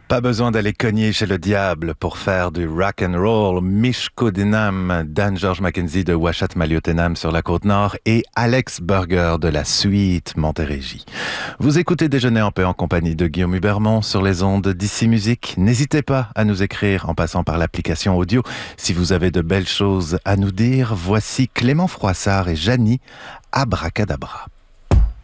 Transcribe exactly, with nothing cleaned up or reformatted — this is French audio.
Pas besoin d'aller cogner chez le diable pour faire du rock and roll. Mishko Denham, Dan George Mackenzie de Ouachat Maliotenam sur la côte nord et Alex Burger de la suite Montérégie. Vous écoutez Déjeuner en paix en compagnie de Guillaume Hubermont sur les ondes d'Ici Musique. N'hésitez pas à nous écrire en passant par l'application audio. Si vous avez de belles choses à nous dire, voici Clément Froissart et Janie Abracadabra.